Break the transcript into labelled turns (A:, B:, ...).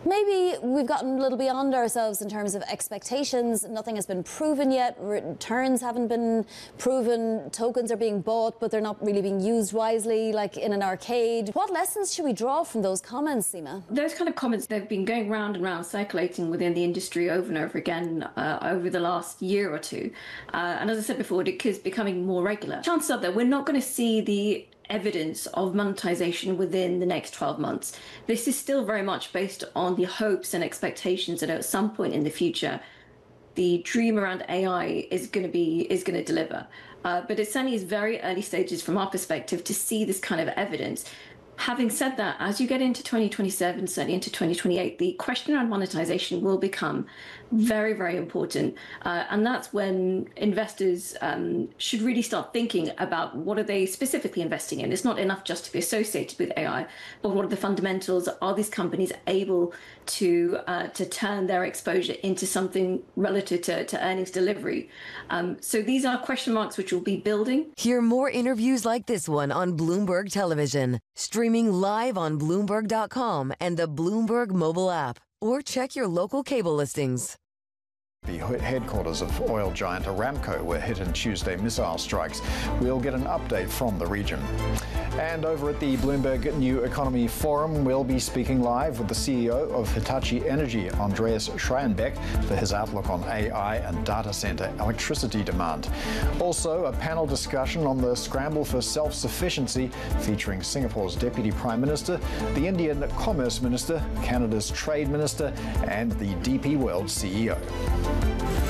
A: Maybe we've gotten a little beyond ourselves in terms of expectations. Nothing has been proven yet. Returns haven't been proven. Tokens are being bought, but they're not really being used wisely, like in an arcade. What lessons should we draw from those comments, Seema?
B: Those kind of comments, they've been going round and round, circulating within the industry over and over again over the last year or two. And as I said before, it is becoming more regular. Chances are that we're not going to see the evidence of monetization within the next 12 months. This is still very much based on the hopes and expectations that at some point in the future, the dream around AI is going to deliver. But it certainly is very early stages from our perspective to see this kind of evidence. Having said that, as you get into 2027, certainly into 2028, the question around monetization will become very, very important. And that's when investors should really start thinking about what are they specifically investing in. It's not enough just to be associated with AI, but what are the fundamentals? Are these companies able to turn their exposure into something relative to earnings delivery? So these are question marks which will be building.
C: Hear more interviews like this one on Bloomberg Television, streaming live on Bloomberg.com and the Bloomberg mobile app, or check your local cable listings.
D: The headquarters of oil giant Aramco were hit in Tuesday missile strikes. We'll get an update from the region. And over at the Bloomberg New Economy Forum, we'll be speaking live with the CEO of Hitachi Energy, Andreas Schreienbeck, for his outlook on AI and data center electricity demand. Also, a panel discussion on the scramble for self-sufficiency featuring Singapore's Deputy Prime Minister, the Indian Commerce Minister, Canada's Trade Minister, and the DP World CEO.